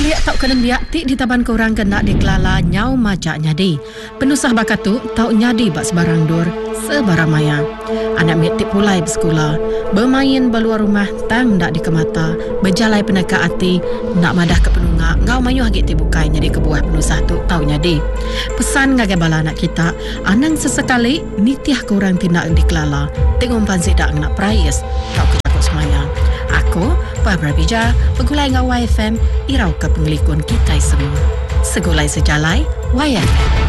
lihat tak kena biak tik di taban korang kena dikelala nyau macak nyadi. Penusah bakatu tau nyadi bak sebarang dur sebarang maya. Anak mitik pulai bersekolah, bermain beluar rumah tang dak dikemata, berjalai peneka hati, nak madah ke penungak, ngau mayuh hagit ti bukai nyadi kebuah penusah tu tau nyadi. Pesan ngagai bala anak kita, anang sesekali nitiah korang tindak dikelala. Tengok pansi dak nak prayes, tau kejakut semaya. Aku, Barbara Bija, pegulai ngau YFM, irau ke penglikun kita semua. Segulai sejalai, YFM.